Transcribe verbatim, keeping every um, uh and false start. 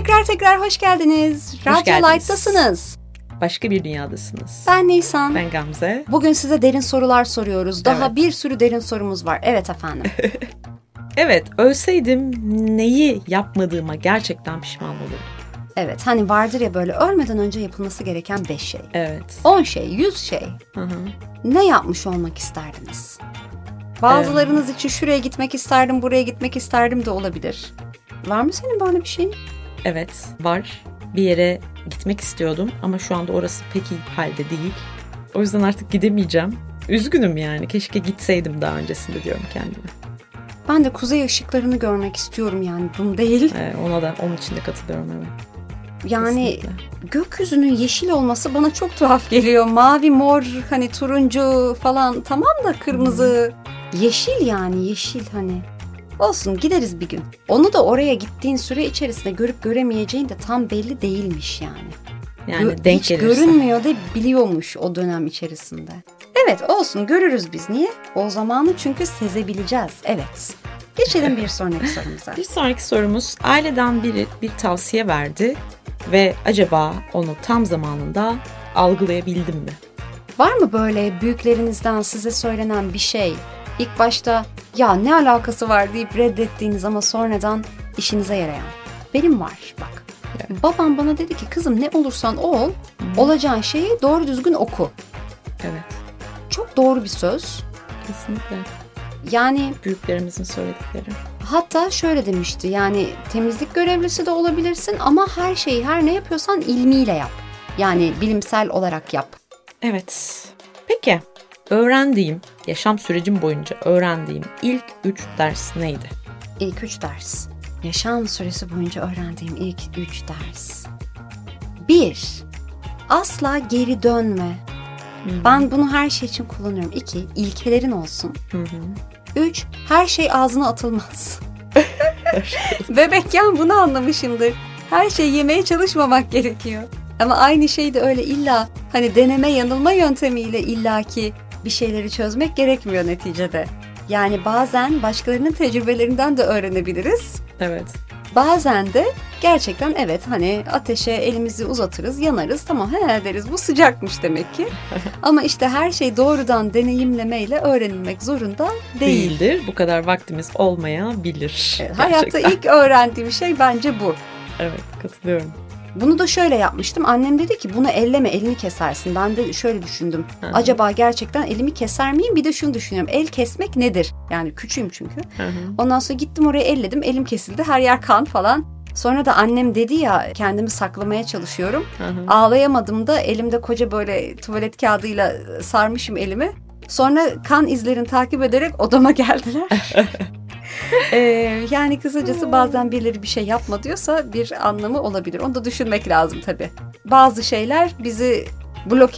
Tekrar tekrar hoş geldiniz. Hoş Radyo geldiniz. Light'tasınız. Başka bir dünyadasınız. Ben Nisan. Ben Gamze. Bugün size derin sorular soruyoruz. Daha Evet. bir sürü derin sorumuz var. Evet efendim. Evet, ölseydim neyi yapmadığıma gerçekten pişman olurdum. Evet, hani vardır ya böyle ölmeden önce yapılması gereken beş şey. Evet. on şey, yüz şey. Hı hı. Ne yapmış olmak isterdiniz? Bazılarınız için şuraya gitmek isterdim, buraya gitmek isterdim de olabilir. Var mı senin böyle bir şeyin? Evet, var. Bir yere gitmek istiyordum ama şu anda orası pek iyi halde değil. O yüzden artık gidemeyeceğim. Üzgünüm yani. Keşke gitseydim daha öncesinde diyorum kendime. Ben de kuzey ışıklarını görmek istiyorum yani bunu değil. Ee, ona da onun için de katılıyorum evet. Yani Kesinlikle. gökyüzünün yeşil olması bana çok tuhaf geliyor. Mavi, mor, hani turuncu falan tamam da kırmızı. Yeşil yani yeşil hani. Olsun gideriz bir gün. Onu da oraya gittiğin süre içerisinde görüp göremeyeceğin de tam belli değilmiş yani. Yani Gö- denk hiç gelirse. görünmüyor da biliyormuş o dönem içerisinde. Evet olsun görürüz biz. Niye? O zamanı çünkü sezebileceğiz. Evet. Geçelim bir sonraki sorumuza. Bir sonraki sorumuz, aileden biri bir tavsiye verdi ve acaba onu tam zamanında algılayabildim mi? Var mı böyle büyüklerinizden size söylenen bir şey? İlk başta ya ne alakası var deyip reddettiğiniz ama sonradan işinize yarayan. Benim var bak. Evet. Babam bana dedi ki kızım ne olursan ol, olacağın şeyi doğru düzgün oku. Evet, Çok doğru bir söz. kesinlikle. Yani Büyüklerimizin söyledikleri. hatta şöyle demişti yani temizlik görevlisi de olabilirsin ama her şeyi her ne yapıyorsan ilmiyle yap. Yani bilimsel olarak yap. Evet. Peki, öğrendiğim, yaşam sürecim boyunca öğrendiğim ilk üç ders neydi? İlk üç ders. Yaşam süresi boyunca öğrendiğim ilk üç ders. Bir, asla geri dönme. Ben bunu her şey için kullanıyorum. İki, ilkelerin olsun. Hı hı. Üç, her şey ağzına atılmaz. Bebekken bunu anlamışımdır. Her şey yemeye çalışmamak gerekiyor. Ama aynı şey de öyle illa hani deneme yanılma yöntemiyle illaki bir şeyleri çözmek gerekmiyor neticede. Yani bazen başkalarının tecrübelerinden de öğrenebiliriz. Evet. Bazen de gerçekten evet hani ateşe elimizi uzatırız, yanarız. Tamam he deriz bu sıcakmış demek ki. Ama işte her şey doğrudan deneyimlemeyle öğrenilmek zorunda değil. Değildir. Bu kadar vaktimiz olmayabilir. Evet, hayatta Gerçekten. ilk öğrendiğim şey bence bu. Evet, katılıyorum. Bunu da şöyle yapmıştım. Annem dedi ki bunu elleme, elini kesersin. Ben de şöyle düşündüm. Hı hı. Acaba gerçekten elimi keser miyim? Bir de şunu düşünüyorum. El kesmek nedir? Yani küçüğüm çünkü. Hı hı. Ondan sonra gittim oraya elledim. Elim kesildi. Her yer kan falan. Sonra da annem dedi ya kendimi saklamaya çalışıyorum. Hı hı. Ağlayamadım da elimde koca böyle tuvalet kağıdıyla sarmışım elimi. Sonra kan izlerini takip ederek odama geldiler. Ee, yani kısacası bazen birileri bir şey yapma diyorsa bir anlamı olabilir. Onu da düşünmek lazım tabii. Bazı şeyler bizi bloke